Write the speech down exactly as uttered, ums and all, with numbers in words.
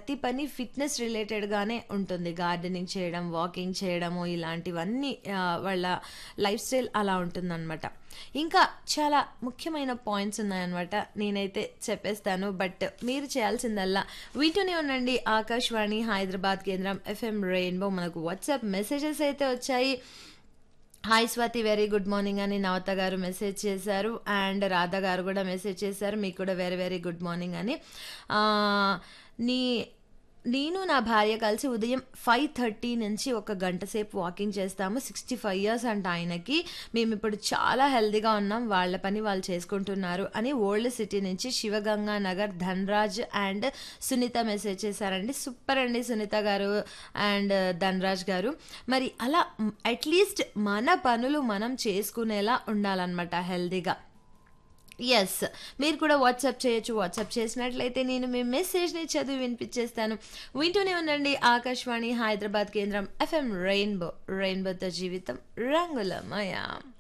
ప్రతి పని ఫిట్‌నెస్ రిలేటెడ్‌గానే ఉంటుంది. గార్డెనింగ్ చేయడం, వాకింగ్ చేయడము ఇలాంటివన్నీ ఆహ్, వాళ్ళ లైఫ్ స్టైల్ అలా ఉంటుందనమాట. ఇంకా చాలా ముఖ్యమైన పాయింట్స్ ఉన్నాయన్నమాట. నేనైతే చెప్పేస్తాను. బట్ మీరు చేయాల్సిందల్లా వింటూనే ఉండండి ఆకాశవాణి హైదరాబాద్ కేంద్రం ఎఫ్ఎం రెయిన్బో. మనకు వాట్సాప్ మెసేజెస్ అయితే వచ్చాయి. Hi Swathi very good morning అని నవత గారు మెసేజ్ చేశారు. అండ్ రాధ గారు కూడా మెసేజ్ చేశారు. మీకు కూడా వెరీ వెరీ గుడ్ మార్నింగ్ అని. ఆ, నీ నేను నా భార్య కలిసి ఉదయం ఫైవ్ థర్టీ నుంచి ఒక గంట సేపు వాకింగ్ చేస్తాము. సిక్స్టీ ఫైవ్ ఇయర్స్ అంట ఆయనకి. మేము ఇప్పుడు చాలా హెల్దీగా ఉన్నాం. వాళ్ళ పని వాళ్ళు చేసుకుంటున్నారు అని ఓల్డ్ సిటీ నుంచి శివగంగా నగర్ ధనరాజ్ అండ్ సునీత మెసేజ్ చేశారండి. సూపర్ అండి సునీత గారు అండ్ ధనరాజ్ గారు. మరి అలా అట్లీస్ట్ మన పనులు మనం చేసుకునేలా ఉండాలన్నమాట హెల్దీగా. ఎస్, మీరు కూడా వాట్సాప్ చేయొచ్చు. వాట్సాప్ చేసినట్లయితే నేను మీ మెసేజ్ని చదివి వినిపించేస్తాను. వింటూనే ఉండండి ఆకాశవాణి హైదరాబాద్ కేంద్రం ఎఫ్ఎం రెయిన్బో. రెయిన్బోతో జీవితం రంగులమయ.